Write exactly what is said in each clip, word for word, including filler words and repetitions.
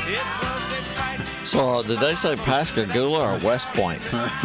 So, uh, did they say Pascagoula or West Point?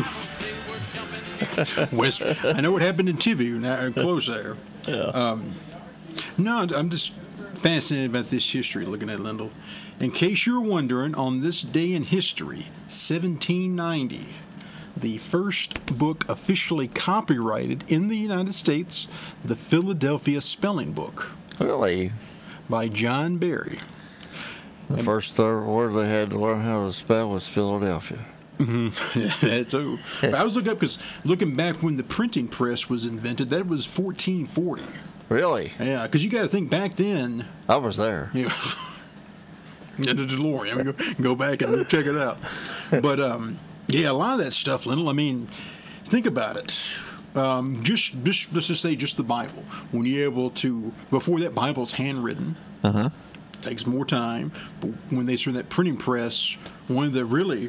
West. I know what happened in Tibby, now close there. Yeah. Um, no, I'm just fascinated about this history, looking at Lindell. In case you're wondering, on this day in history, seventeen ninety, the first book officially copyrighted in the United States, the Philadelphia Spelling Book. Really? By John Barry. The and, first uh, word they had to learn how to spell was Philadelphia. Mm-hmm. Yeah, that too. But I was looking up because looking back when the printing press was invented, that was fourteen forty. Really? Yeah, because you got to think back then. I was there. Yeah. In the DeLorean, we go, go back and check it out. But um, yeah, a lot of that stuff, Lindell. I mean, think about it. Um, just, just let's just say, just the Bible. When you're able to, before that Bible's handwritten. Uh huh. Takes more time. But when they started that printing press, one of the really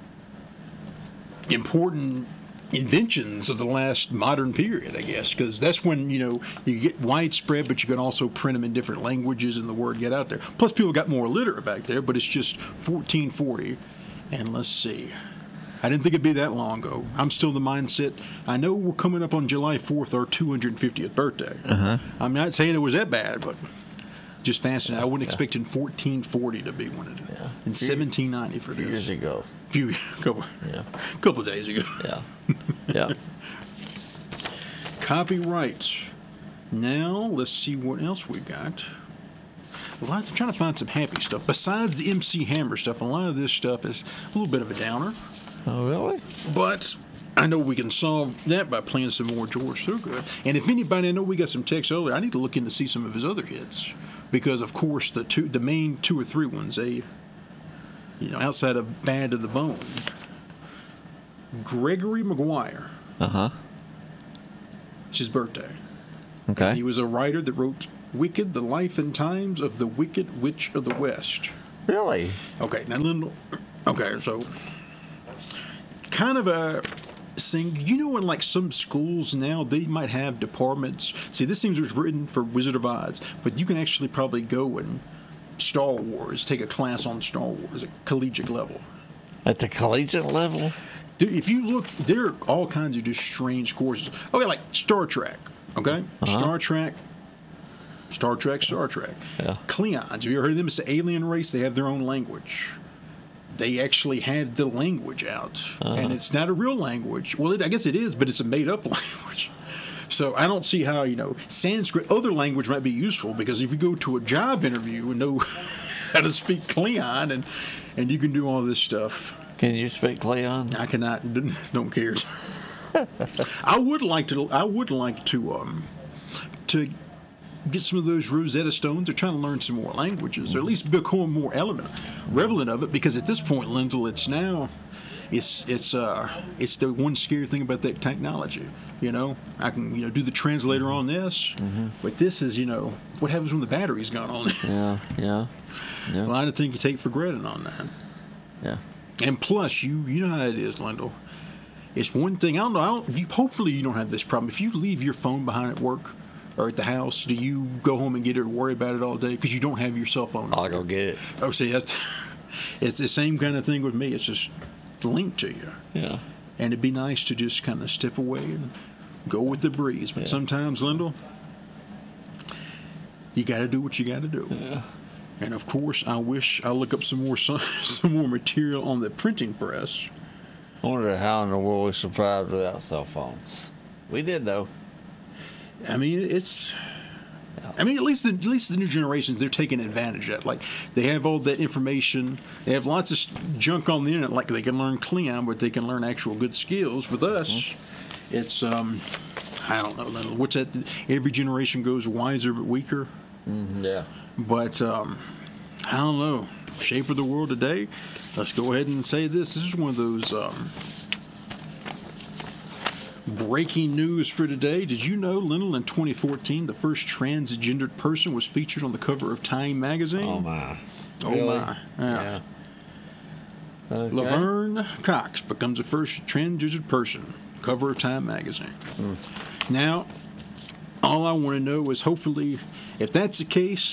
important inventions of the last modern period, I guess, because that's when, you know, you get widespread, but you can also print them in different languages and the word get out there. Plus, people got more literate back there, but it's just fourteen forty. And let's see. I didn't think it'd be that long ago. I'm still in the mindset. I know we're coming up on July fourth, our two hundred fiftieth birthday. Uh-huh. I'm not saying it was that bad, but just fascinating. I wasn't yeah. expecting fourteen forty to be one of them. Yeah. And seventeen ninety for this. Years ago. Few couple, yeah. couple of days ago. Yeah. Yeah. Copyright. Now let's see what else we got. A lot. I'm trying to find some happy stuff besides the M C Hammer stuff. A lot of this stuff is a little bit of a downer. Oh, really? But I know we can solve that by playing some more George Thorogood. And if anybody, I know we got some texts earlier. I need to look in to see some of his other hits because, of course, the two, the main two or three ones, they, you know, outside of Bad to the Bone. Gregory Maguire. Uh huh. It's his birthday. Okay. He was a writer that wrote Wicked, The Life and Times of the Wicked Witch of the West. Really? Okay, now, Lindell, okay, so kind of a thing. You know, in like some schools now, they might have departments. See, this seems was written for Wizard of Oz, but you can actually probably go and Star Wars, take a class on Star Wars at collegiate level. At the collegiate level? Dude, if you look, there are all kinds of just strange courses. Okay, like Star Trek, okay? Uh-huh. Star Trek, Star Trek, Star Trek. Yeah. Klingons, have you ever heard of them? It's an alien race. They have their own language. They actually have the language out. Uh-huh. And it's not a real language. Well, it, I guess it is, but it's a made-up language. So I don't see how, you know, Sanskrit, other language might be useful because if you go to a job interview and know how to speak Klingon and, and you can do all this stuff. Can you speak Klingon? I cannot. Don't care. I would like to. I would like to. Um, to get some of those Rosetta Stones. They're trying to learn some more languages, or at least become more element, relevant of it. Because at this point, Lindell, it's now, it's it's uh, it's the one scary thing about that technology. You know, I can you know do the translator on this, mm-hmm. but this is you know what happens when the battery's gone on. Yeah, yeah, yeah. A lot of things you take for granted on that. Yeah. And plus, you you know how it is, Lindell. It's one thing. I don't know. I don't, you, hopefully, you don't have this problem. If you leave your phone behind at work or at the house, do you go home and get it or worry about it all day because you don't have your cell phone? I'll go get it. Oh, see, that's, it's the same kind of thing with me. It's just linked to you. Yeah. And it'd be nice to just kind of step away and go with the breeze. But yeah. sometimes, Lindell, you got to do what you got to do. Yeah. And of course, I wish I look up some more some, some more material on the printing press. I wonder how in the world we survived without cell phones. We did though. I mean, it's. I mean, at least the, at least the new generations, they're taking advantage of it. Like they have all that information. They have lots of junk on the internet. Like they can learn Klingon, but they can learn actual good skills. With us, mm-hmm. it's um, I don't know. What's that? Every generation goes wiser but weaker. Mm, yeah. But um, I don't know. Shape of the world today. Let's go ahead and say this. This is one of those um, breaking news for today. Did you know, Lindell, in twenty fourteen, the first transgendered person was featured on the cover of Time magazine? Oh, my. Oh, really? my. Yeah. yeah. Okay. Laverne Cox becomes the first transgendered person, cover of Time magazine. Mm. Now, all I want to know is hopefully, if that's the case,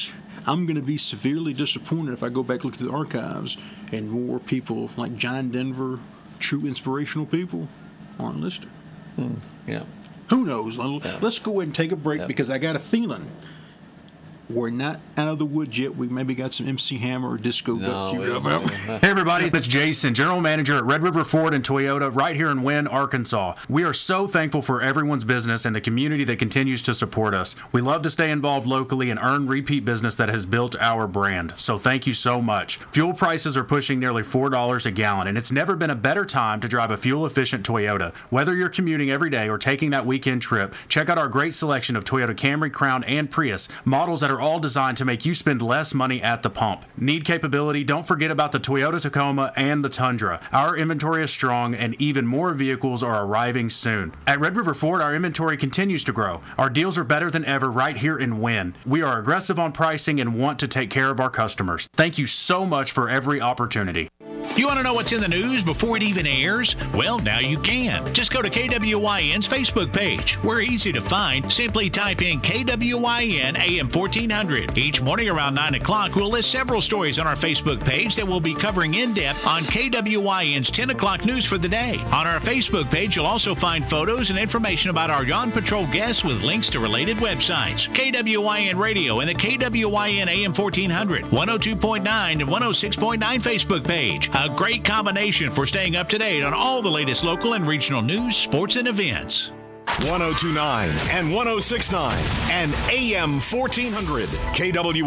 I'm going to be severely disappointed if I go back look at the archives and more people like John Denver, true inspirational people, aren't listed. Hmm. Yeah. Who knows? Yeah. Let's go ahead and take a break Yeah. because I got a feeling we're not out of the woods yet. We maybe got some M C Hammer or Disco No, Duck queued we up. don't. Hey everybody, it's Jason, General Manager at Red River Ford and Toyota right here in Wynne, Arkansas. We are so thankful for everyone's business and the community that continues to support us. We love to stay involved locally and earn repeat business that has built our brand. So thank you so much. Fuel prices are pushing nearly four dollars a gallon, and it's never been a better time to drive a fuel-efficient Toyota. Whether you're commuting every day or taking that weekend trip, check out our great selection of Toyota Camry, Crown, and Prius, models that are all designed to make you spend less money at the pump. Need capability? Don't forget about the Toyota Tacoma and the Tundra. Our inventory is strong and even more vehicles are arriving soon. At Red River Ford, our inventory continues to grow. Our deals are better than ever right here in Wynne. We are aggressive on pricing and want to take care of our customers. Thank you so much for every opportunity. You want to know what's in the news before it even airs? Well, now you can. Just go to K W Y N's Facebook page. We're easy to find. Simply type in K W Y N A M fourteen hundred. Each morning around nine o'clock, we'll list several stories on our Facebook page that we'll be covering in depth on K W Y N's ten o'clock news for the day. On our Facebook page, you'll also find photos and information about our Yawn Patrol guests with links to related websites. K W Y N Radio and the K W Y N A M fourteen hundred, one oh two point nine and one oh six point nine Facebook page. A great combination for staying up to date on all the latest local and regional news, sports, and events. one oh two point nine and one oh six point nine and A M fourteen hundred K W